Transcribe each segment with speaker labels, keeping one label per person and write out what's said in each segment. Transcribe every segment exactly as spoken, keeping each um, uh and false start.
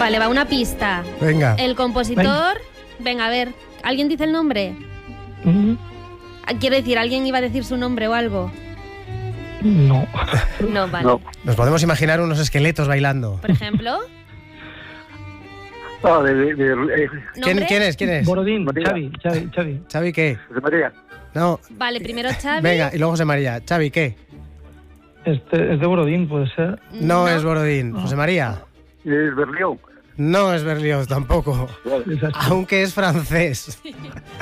Speaker 1: Vale, va una pista.
Speaker 2: Venga.
Speaker 1: El compositor... Venga, a ver, ¿alguien dice el nombre?
Speaker 3: Mm,
Speaker 1: Quiero decir, ¿alguien iba a decir su nombre o algo?
Speaker 3: No.
Speaker 1: No, vale.
Speaker 4: No.
Speaker 2: Nos podemos imaginar unos esqueletos bailando.
Speaker 1: Por ejemplo,
Speaker 4: Ah, de, de, de, eh,
Speaker 2: ¿Quién,
Speaker 1: ¿nombre?
Speaker 2: ¿Quién es? ¿Quién es?
Speaker 3: Borodín,
Speaker 4: María.
Speaker 3: Xavi, Xavi, Xavi.
Speaker 2: ¿Xavi qué?
Speaker 4: José María.
Speaker 2: No.
Speaker 1: Vale, primero Xavi.
Speaker 2: Venga, y luego José María. ¿Xavi qué?
Speaker 3: Este, es de Borodín, puede ser.
Speaker 2: No, es Borodín. ¿José María?
Speaker 4: Es Berlioz.
Speaker 2: No es Berlioz tampoco.
Speaker 4: Vale.
Speaker 3: Es así.
Speaker 2: Aunque es francés.
Speaker 3: Y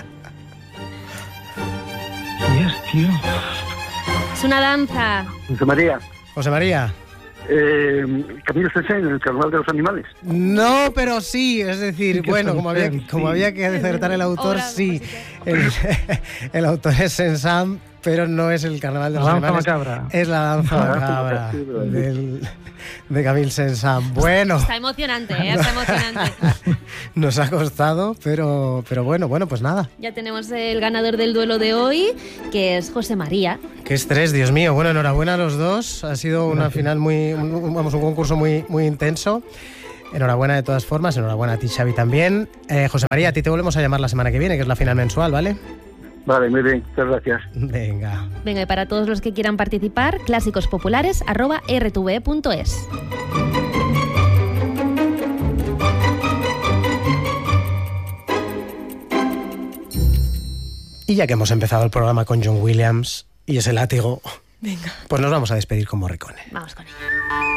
Speaker 3: es, tío.
Speaker 1: Es una danza.
Speaker 4: José María.
Speaker 2: José María.
Speaker 4: Eh, Camilo Sesen, el carnaval de los animales.
Speaker 2: No, pero sí, es decir,
Speaker 3: Sí que
Speaker 2: bueno,
Speaker 3: son
Speaker 2: como había,
Speaker 3: fans,
Speaker 2: como
Speaker 3: sí.
Speaker 2: había que acertar el autor,
Speaker 1: Obra,
Speaker 2: sí. El, el autor es Saint-Saëns, pero no es el carnaval de los
Speaker 3: La danza
Speaker 2: animales.
Speaker 3: macabra.
Speaker 2: Es la danza
Speaker 4: La danza
Speaker 2: macabra
Speaker 4: macabra.
Speaker 2: del, de Camille Saint-Saëns. Bueno,
Speaker 1: Está emocionante, ¿eh? Está emocionante.
Speaker 2: nos ha costado, pero, pero bueno, bueno, pues nada.
Speaker 1: Ya tenemos el ganador del duelo de hoy, que es José María.
Speaker 2: Qué estrés, Dios mío. Bueno, enhorabuena a los dos. Ha sido una final muy, un, vamos, un concurso muy, muy intenso. Enhorabuena de todas formas, enhorabuena a ti, Xavi, también. Eh, José María, a ti te volvemos a llamar la semana que viene, que es la final mensual, ¿vale?
Speaker 4: Vale, muy bien. Muchas gracias.
Speaker 2: Venga.
Speaker 1: Venga, y para todos los que quieran participar, clásicospopulares arroba r t v punto es.
Speaker 2: Y ya que hemos empezado el programa con John Williams y ese látigo,
Speaker 1: Venga,
Speaker 2: pues nos vamos a despedir con Morricone.
Speaker 1: vamos con ello.